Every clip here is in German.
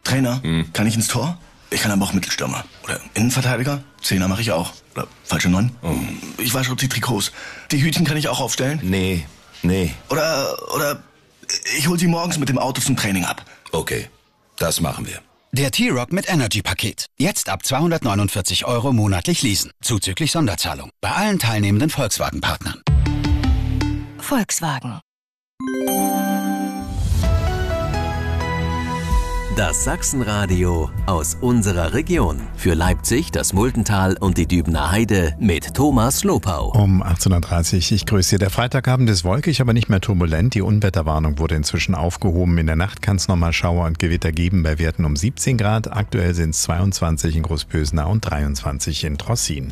Trainer, kann ich ins Tor? Ich kann aber auch Mittelstürmer. Oder Innenverteidiger? Zehner mache ich auch. Oder falsche 9? Ich wasche auch die Trikots. Die Hütchen kann ich auch aufstellen? Nee. Oder ich hol sie morgens mit dem Auto zum Training ab. Okay, das machen wir. Der T-Rock mit Energy-Paket. Jetzt ab 249 € monatlich leasen. Zuzüglich Sonderzahlung. Bei allen teilnehmenden Volkswagen-Partnern. Volkswagen. Das Sachsenradio aus unserer Region. Für Leipzig, das Multental und die Dübener Heide mit Thomas Lopau. Um 18:30 Uhr. Ich grüße Sie. Der Freitagabend ist wolkig, aber nicht mehr turbulent. Die Unwetterwarnung wurde inzwischen aufgehoben. In der Nacht kann es nochmal Schauer und Gewitter geben bei Werten um 17 Grad. Aktuell sind es 22 in Großpösner und 23 in Trossin.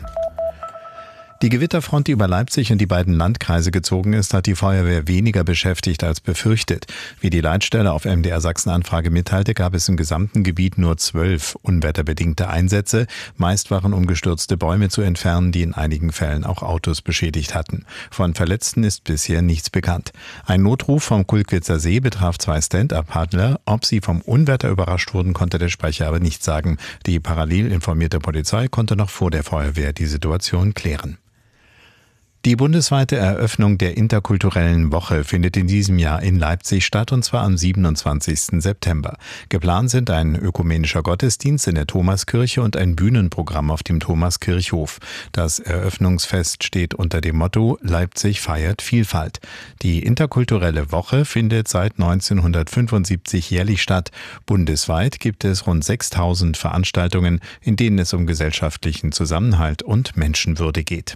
Die Gewitterfront, die über Leipzig und die beiden Landkreise gezogen ist, hat die Feuerwehr weniger beschäftigt als befürchtet. Wie die Leitstelle auf MDR Sachsen Anfrage mitteilte, gab es im gesamten Gebiet nur 12 unwetterbedingte Einsätze. Meist waren umgestürzte Bäume zu entfernen, die in einigen Fällen auch Autos beschädigt hatten. Von Verletzten ist bisher nichts bekannt. Ein Notruf vom Kulkwitzer See betraf 2 Stand-up-Paddler. Ob sie vom Unwetter überrascht wurden, konnte der Sprecher aber nicht sagen. Die parallel informierte Polizei konnte noch vor der Feuerwehr die Situation klären. Die bundesweite Eröffnung der interkulturellen Woche findet in diesem Jahr in Leipzig statt, und zwar am 27. September. Geplant sind ein ökumenischer Gottesdienst in der Thomaskirche und ein Bühnenprogramm auf dem Thomaskirchhof. Das Eröffnungsfest steht unter dem Motto Leipzig feiert Vielfalt. Die interkulturelle Woche findet seit 1975 jährlich statt. Bundesweit gibt es rund 6.000 Veranstaltungen, in denen es um gesellschaftlichen Zusammenhalt und Menschenwürde geht.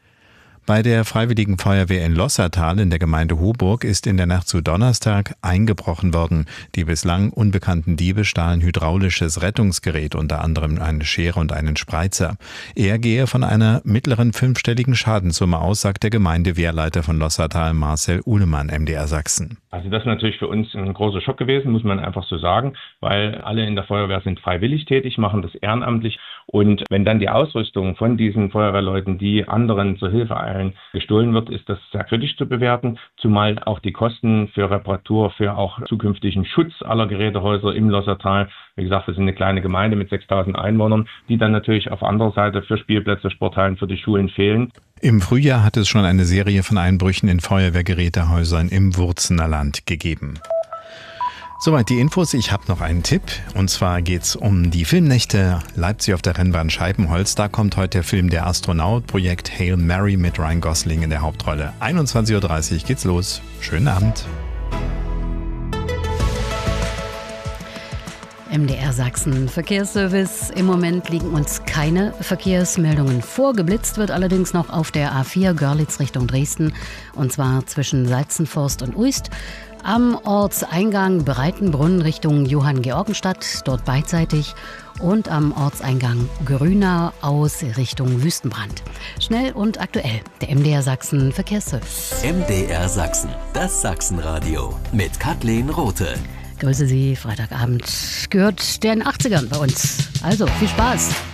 Bei der Freiwilligen Feuerwehr in Lossertal in der Gemeinde Hoburg ist in der Nacht zu Donnerstag eingebrochen worden. Die bislang unbekannten Diebe stahlen hydraulisches Rettungsgerät, unter anderem eine Schere und einen Spreizer. Er gehe von einer mittleren 5-stelligen Schadenssumme aus, sagt der Gemeindewehrleiter von Lossertal, Marcel Uhlemann, MDR Sachsen. Also das ist natürlich für uns ein großer Schock gewesen, muss man einfach so sagen, weil alle in der Feuerwehr sind freiwillig tätig, machen das ehrenamtlich. Und wenn dann die Ausrüstung von diesen Feuerwehrleuten, die anderen zur Hilfe eilen, gestohlen wird, ist das sehr kritisch zu bewerten, zumal auch die Kosten für Reparatur, für auch zukünftigen Schutz aller Gerätehäuser im Lossertal, wie gesagt, wir sind eine kleine Gemeinde mit 6.000 Einwohnern, die dann natürlich auf anderer Seite für Spielplätze, Sporthallen, für die Schulen fehlen. Im Frühjahr hat es schon eine Serie von Einbrüchen in Feuerwehrgerätehäusern im Wurzener Land gegeben. Soweit die Infos. Ich habe noch einen Tipp. Und zwar geht's um die Filmnächte Leipzig auf der Rennbahn Scheibenholz. Da kommt heute der Film Der Astronaut, Projekt Hail Mary mit Ryan Gosling in der Hauptrolle. 21:30 Uhr geht's los. Schönen Abend. MDR Sachsen Verkehrsservice. Im Moment liegen uns keine Verkehrsmeldungen vor. Geblitzt wird allerdings noch auf der A4 Görlitz Richtung Dresden, und zwar zwischen Sachsenforst und Uist. Am Ortseingang Breitenbrunn Richtung Johanngeorgenstadt, dort beidseitig, und am Ortseingang Grünau aus Richtung Wüstenbrand. Schnell und aktuell, der MDR Sachsen Verkehrsservice. MDR Sachsen, das Sachsenradio mit Kathleen Rothe. Grüße Sie, Freitagabend gehört den 80ern bei uns. Also, viel Spaß.